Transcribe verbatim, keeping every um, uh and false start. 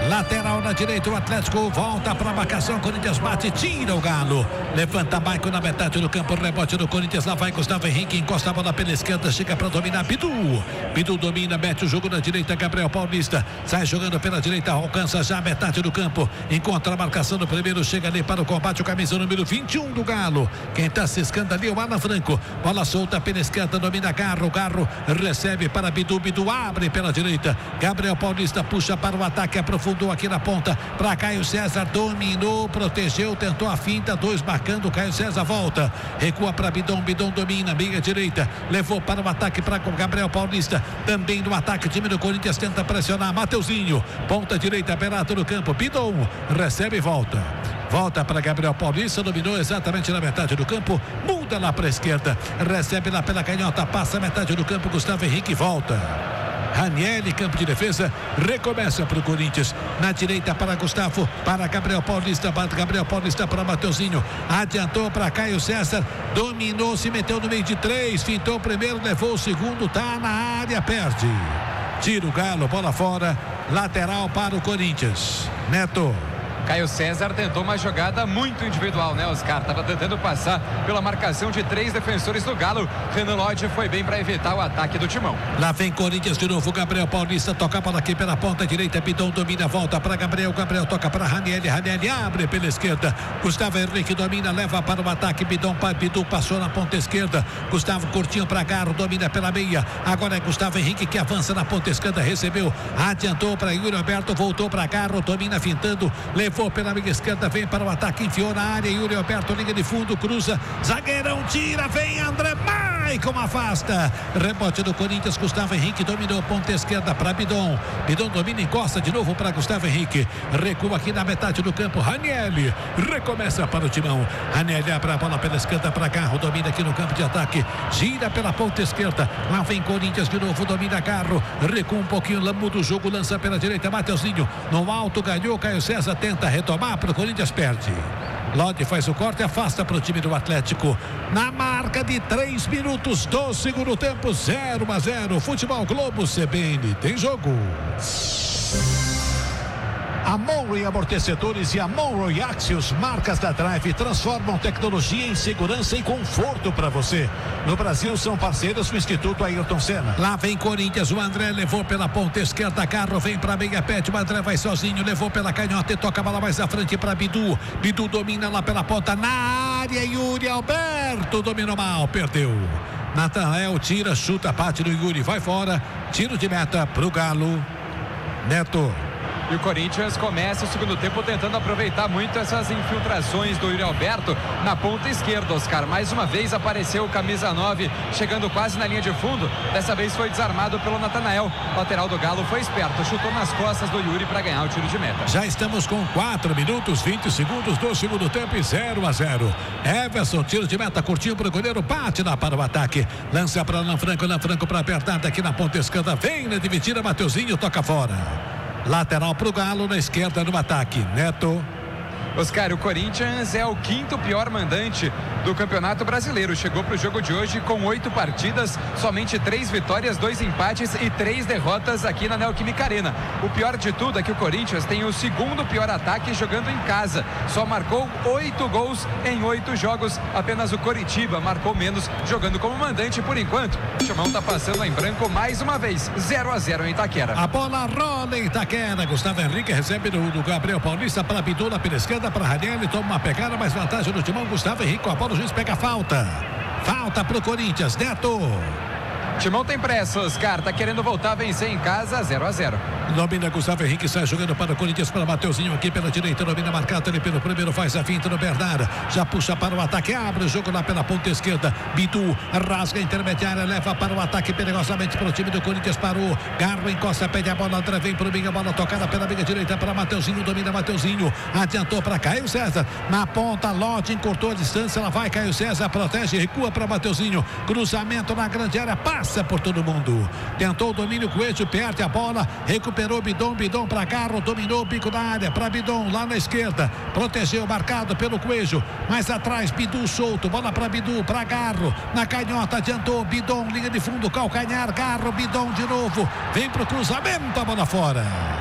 lateral na direita, o Atlético volta para a marcação, Corinthians bate, tira o Galo, levanta Maicon na metade do campo, rebote do Corinthians, lá vai Gustavo Henrique, encosta a bola pela esquerda, chega para dominar Bidu, Bidu domina, mete o jogo na direita, Gabriel Paulista, sai jogando pela direita, alcança já a metade do campo, encontra a marcação do primeiro, chega ali para o combate, o camisa número vinte e um do Galo, quem está ciscando ali é o Alan Franco, bola solta pela esquerda, domina Garro, Garro recebe para Bidu, Bidu abre pela direita, Gabriel Paulista puxa para o ataque, aprofundou aqui na ponta, para Caio César, dominou, protegeu, tentou a finta, dois marcando, Caio César volta, recua para Bidon, Bidon domina, meia direita, levou para o ataque para Gabriel Paulista, também no ataque, time do Corinthians tenta pressionar, Mateuzinho, ponta direita, Berato no campo, Bidon recebe e volta. Volta para Gabriel Paulista, dominou exatamente na metade do campo, muda lá para a esquerda, recebe lá pela canhota, passa a metade do campo, Gustavo Henrique volta. Ranieri, campo de defesa, recomeça para o Corinthians, na direita para Gustavo, para Gabriel Paulista, para Gabriel Paulista para Mateuzinho, adiantou para Caio César, dominou, se meteu no meio de três, fintou o primeiro, levou o segundo, tá na área, perde. Tira o Galo, bola fora, lateral para o Corinthians. Neto. Caio César tentou uma jogada muito individual, né, Oscar? Tava tentando passar pela marcação de três defensores do Galo. Renan Lodge foi bem para evitar o ataque do Timão. Lá vem Corinthians de novo, Gabriel Paulista toca a bola aqui pela ponta direita, Bidon domina, volta para Gabriel, Gabriel toca para Ranieri, Ranieri abre pela esquerda, Gustavo Henrique domina, leva para o ataque, Bidon, Bidu passou na ponta esquerda, Gustavo curtinho para Garro, domina pela meia, agora é Gustavo Henrique que avança na ponta esquerda, recebeu, adiantou para Yuri Alberto, voltou para Garro, domina fintando, levou pela meia esquerda, vem para o ataque, enfiou na área, Yuri Alberto, linha de fundo, cruza, zagueirão tira, vem André Maicon, afasta, rebote do Corinthians, Gustavo Henrique dominou, ponta esquerda para Bidon, Bidon domina, encosta de novo para Gustavo Henrique, recua aqui na metade do campo, Ranieri, recomeça para o Timão, Ranieri abre a bola pela esquerda para Garro, domina aqui no campo de ataque, gira pela ponta esquerda, lá vem Corinthians de novo, domina Garro, recua um pouquinho, muda o jogo, lança pela direita, Mateuzinho, no alto, ganhou, Caio César tenta retomar para o Corinthians, perde. Lodi faz o corte, afasta para o time do Atlético. Na marca de três minutos do segundo tempo, zero a zero. Futebol Globo, C B N, tem jogo. A Monroe Amortecedores e a Monroe Axios, marcas da Drive, transformam tecnologia em segurança e conforto para você. No Brasil são parceiros do Instituto Ayrton Senna. Lá vem Corinthians, o André levou pela ponta esquerda, Carro vem para meia pet, o André vai sozinho, levou pela canhota e toca a bola mais à frente para Bidu. Bidu domina lá pela ponta, na área, Yuri Alberto dominou mal, perdeu. Natanael tira, chuta, bate no Yuri, vai fora, tiro de meta pro Galo. Neto. E o Corinthians começa o segundo tempo tentando aproveitar muito essas infiltrações do Yuri Alberto na ponta esquerda, Oscar. Mais uma vez apareceu o camisa nove, chegando quase na linha de fundo. Dessa vez foi desarmado pelo Natanael. O lateral do Galo foi esperto, chutou nas costas do Yuri para ganhar o tiro de meta. Já estamos com quatro minutos, vinte segundos do segundo tempo e zero a zero. Everson, tiro de meta, curtinho para o goleiro, bate lá para o ataque. Lança para Alan Franco, Alan Franco para Bernardo aqui na ponta esquerda. Vem na dividida, Mateuzinho toca fora. Lateral para o Galo, na esquerda no ataque. Neto. Oscar, o Corinthians é o quinto pior mandante do Campeonato Brasileiro. Chegou para o jogo de hoje com oito partidas, somente três vitórias, dois empates e três derrotas aqui na Neoquímica Arena. O pior de tudo é que o Corinthians tem o segundo pior ataque jogando em casa. Só marcou oito gols em oito jogos. Apenas o Coritiba marcou menos jogando como mandante por enquanto. O Timão está passando em branco mais uma vez. zero a zero em Itaquera. A bola rola em Itaquera. Gustavo Henrique recebe do, do Gabriel Paulista para Bidula pela esquerda. Para Ranieri, toma uma pegada, mais vantagem do Timão. Gustavo Henrique com a bola, o juiz pega a falta. Falta pro Corinthians, Neto. Timão tem pressa, Oscar, tá querendo voltar a vencer em casa, zero a zero. Domina Gustavo Henrique, sai jogando para o Corinthians, para Mateuzinho aqui pela direita, domina marcado ele pelo primeiro, faz a finta no Bernardo, já puxa para o ataque, abre o jogo lá pela ponta esquerda, Bidu rasga a intermediária, leva para o ataque perigosamente para o time do Corinthians, parou, Garro encosta, pede a bola, André vem para o meio, a bola tocada pela meia direita para Mateuzinho, domina Mateuzinho, adiantou para Caio César, na ponta, Lodi encurtou a distância, ela vai, Caio César protege, recua para Mateuzinho, cruzamento na grande área, passa por todo mundo, tentou o domínio, Coelho perde a bola, recuperou Bidon, Bidon para Garro, dominou o bico da área para Bidon, lá na esquerda, protegeu, marcado pelo Coelho, mais atrás, Bidu solto, bola para Bidu, para Garro, na canhota, adiantou, Bidon, linha de fundo, calcanhar, Garro, Bidon de novo, vem pro cruzamento, a bola fora.